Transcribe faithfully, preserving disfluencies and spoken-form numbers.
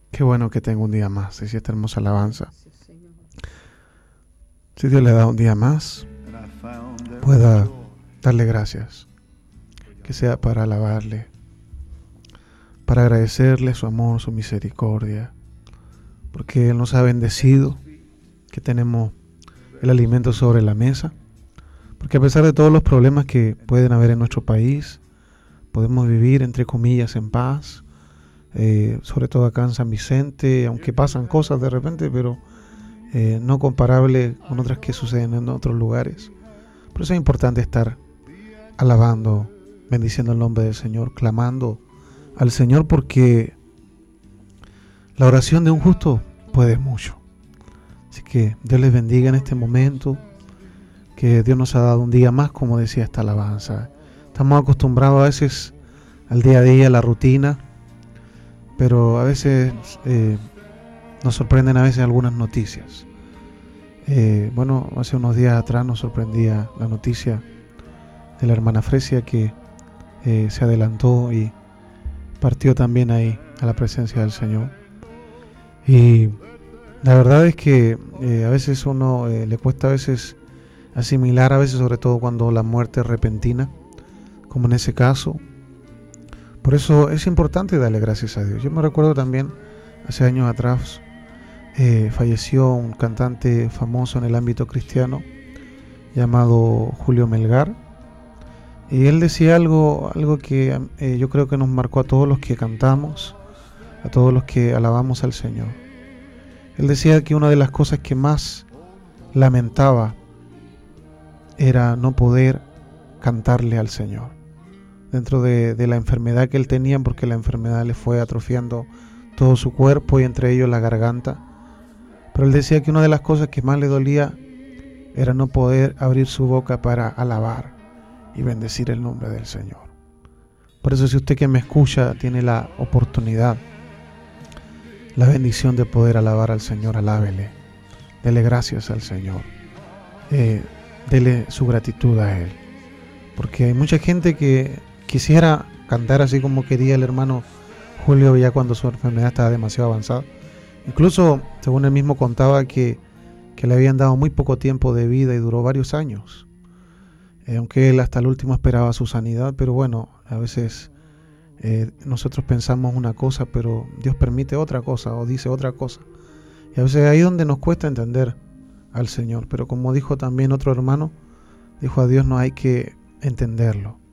Qué bueno que tengo un día más, y esta hermosa alabanza. Gracias, Señor. Si Dios le da un día más, pueda darle gracias. Que sea para alabarle, para agradecerle su amor, su misericordia, porque Él nos ha bendecido, que tenemos el alimento sobre la mesa, porque a pesar de todos los problemas que pueden haber en nuestro país, podemos vivir, entre comillas, en paz, eh, sobre todo acá en San Vicente, aunque pasan cosas de repente, pero eh, no comparable con otras que suceden en otros lugares. Por eso es importante estar alabando, bendiciendo el nombre del Señor, clamando al Señor, porque la oración de un justo puede mucho. Así que Dios les bendiga en este momento, que Dios nos ha dado un día más, como decía esta alabanza. Estamos acostumbrados a veces al día a día, a la rutina, pero a veces eh, nos sorprenden a veces algunas noticias. Eh, bueno, hace unos días atrás nos sorprendía la noticia de la hermana Fresia, que eh, se adelantó y partió también ahí a la presencia del Señor. Y la verdad es que eh, a veces uno eh, le cuesta a veces asimilar, a veces sobre todo cuando la muerte es repentina, como en ese caso. Por eso es importante darle gracias a Dios. Yo me recuerdo también, hace años atrás, eh, falleció un cantante famoso en el ámbito cristiano llamado Julio Melgar, y él decía algo, algo que eh, yo creo que nos marcó a todos los que cantamos, a todos los que alabamos al Señor. Él decía que una de las cosas que más lamentaba era no poder cantarle al Señor dentro de, de la enfermedad que él tenía, porque la enfermedad le fue atrofiando todo su cuerpo y entre ellos la garganta. Pero él decía que una de las cosas que más le dolía era no poder abrir su boca para alabar y bendecir el nombre del Señor. Por eso, si usted que me escucha tiene la oportunidad, la bendición de poder alabar al Señor, alábele, dele gracias al Señor, eh, dele su gratitud a Él, porque hay mucha gente que quisiera cantar así como quería el hermano Julio ya cuando su enfermedad estaba demasiado avanzada. Incluso, según él mismo contaba, que, que le habían dado muy poco tiempo de vida y duró varios años, eh, aunque él hasta el último esperaba su sanidad. Pero bueno, a veces eh, nosotros pensamos una cosa, pero Dios permite otra cosa o dice otra cosa, y a veces ahí es donde nos cuesta entender al Señor. Pero como dijo también otro hermano, dijo: a Dios no hay que entenderlo,